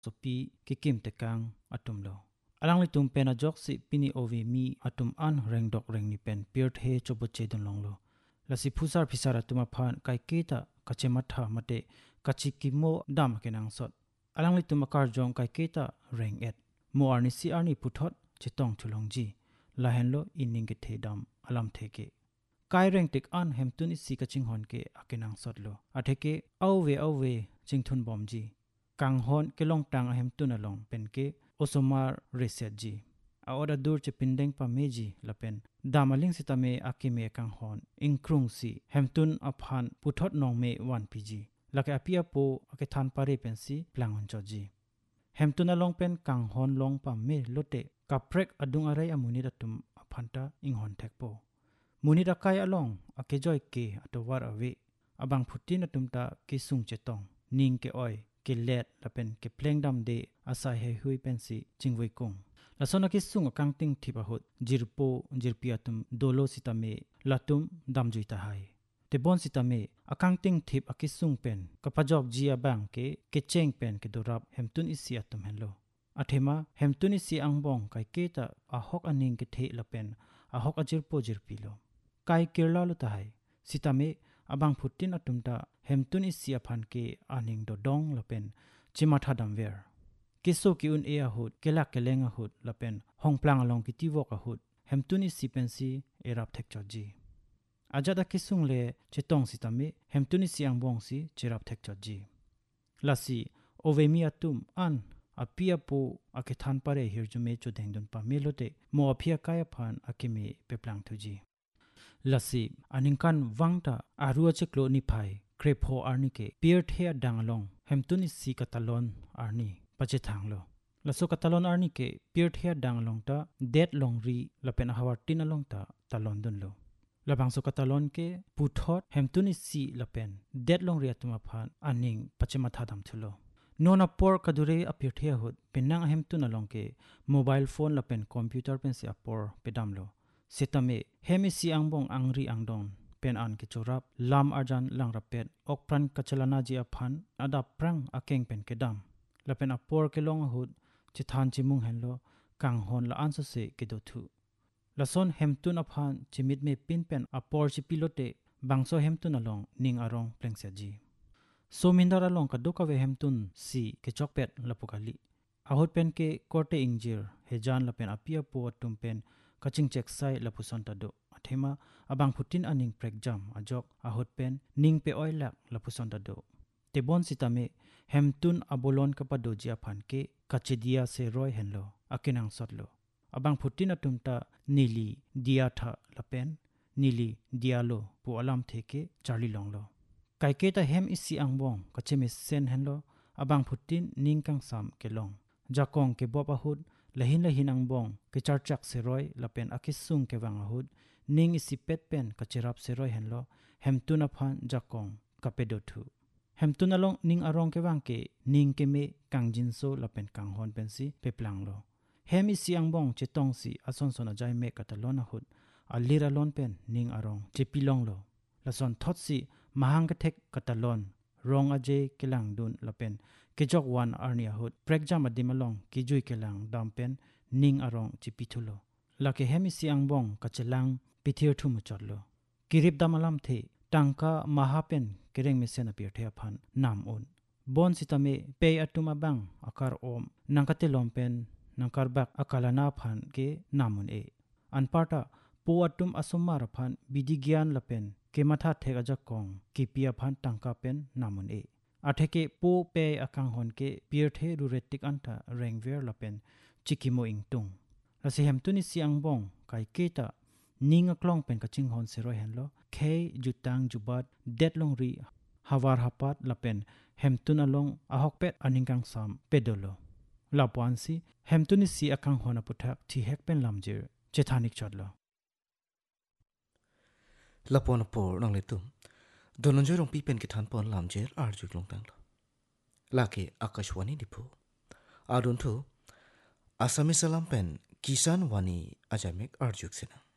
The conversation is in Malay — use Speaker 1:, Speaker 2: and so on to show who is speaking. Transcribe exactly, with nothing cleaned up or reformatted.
Speaker 1: sopi kikim tekang atum lo alang li tum pen a jok si pini ove mi atum an reng dok reng ni pen pirt he chobo che don long lo la si phusar phisar atuma phan kai keta kachema tha mate kachikimo dam kenang sot alang li tum akar jong kai keta reng et mo arni si arni puthot chitong thulong ji la hen lo ining ke the dam alam the ke kai reng tik an hemtun isi kaching hon ke akenang sot lo atheke auwe auwe chingthun bom ji kang hon ke long tang hemtun along pen ke osomar reset ji a oda dur che pindeng pa meji lapen damaling sitame akime kang hon ingkrung si hemtun aphan puthot nong me one pg lake apia po ake than pare pen si plangon choji hemtun along pen kang hon long pa me lote kaprek adung arai amuni datum aphanta inghon thekpo muni da kai along ake joy ke atowar awe abang phutin atumta ke sung chetong ning ke oi ke let lapen ke plengdam de asa he hui pensi chingwei kong lasona ke sung akang ting thipa hot jirpo jirpiatum dolo sitame latum damjuita hai te bon sitame akang ting thip akisung pen kapajok jia bang ke ke cheng pen ke dorap hemtun isi atum henlo athema hemtun isi angbong kai keta ahok aning ke the lapen ahok ajirpo jirpilo kai kerla lu tai sitame abang phutin atumta hemtun isi aphan ke aning do dong lapen chimatha damwer kiso ki un e ahut kelak kelenga hut lapen hongplang along ki tiwok ahut hemtun isi pensi erap thek choji ajada kisung le chetong sitame hemtun isi angbong si cherap thek choji lasi ovemi atum an apia po akethan pare hirjume chodengdon pa melote mo aphia kaya phan akime peplang thuji lasi aningkan wangta arua cheklo ni phai krepho arni ke pier the dangalong hemtun isi katalon arni pache thanglo laso katalon arni ke pier the dangalong ta det longri lapen hawar tin along ta talon dun lo labang so katalon ke puthot hemtun isi lapen det longri atuma phan aning pachema thadam thulo nona por kadure apir the hut penang hemtun along ke mobile phone lapen computer pen se apor pedamlo setame hemisi angbong angri angdon pen an ke chorap lam arjan langrapet okpran kachalana ji aphan ada prang akeng pen kedam lapen apor ke long hut chithan chimung henlo kang hon la ansa se ke do thu lason hemtun aphan chimit me pin pen apor chi pilote bangso hemtun along ning arong plengse ji so mindar along ka doka ve hemtun si ke chokpet lapukali ahot pen ke korte ingjir hejan lapen apia po atum pen kaching check sai lapuson ta do athema abang phutin aning pregjam ajok ahot pen ning pe oilak lapuson ta do tebon sitame hemtun abolon kapado jia phan ke kachedia se roi henlo akinang sotlo abang phutin atumta nili dia tha lapen nili dialo pu alam theke charli longlo kaiketa hem isi angbong kacheme sen henlo abang phutin ningkang sam kelong jakong ke bopa hut lahin lahin angbong ke charchak seroi lapen akisung ke wanga hut ning isi pet pen kachirap seroi henlo hemtun aphan jakong kapedo thu hemtun along ning arong ke wangke ning ke me kangjin so lapen kanghon pensi peplang lo hem isi angbong chetong si ason sona jai me katalona hut alira lon pen ning arong chepilong lo lason thot si mahang ka thek katalon rong aje kelang dun lapen kejok wan arnia hut pregjam adimalong kijui kelang dampen ning arong chipithulo lake hemisi angbong kachelang pithir thu muchorlo kirip damalam the tangka mahapen kereng mesen apir the aphan nam on bon sitame pe atuma bang akar om nangkate lompen nangkar bak akalana phan ke namun e anparta po atum asomar phan bidigyan lapen ke matha thega jakong kipia phan tangka pen namun e atheke po pe akang hon ke pier the ruretik anta rengver lapen chikimo ingtung lase hemtuni siang bong kai keta ninga klong pen kaching hon seroi henlo khe jutang jubat detlong ri hawar hapat lapen hemtun along ahok pet aningkang sam pedolo lapwansi hemtuni si akang hona puthak thi hek pen lamjir chethanik chodlo
Speaker 2: lapon por nang letum dononjoi rong pipen ke than pon lamjer arjuk long tang lo lake akashwani dipu adon thu asami salam pen kisan wani ajamek arjuk sena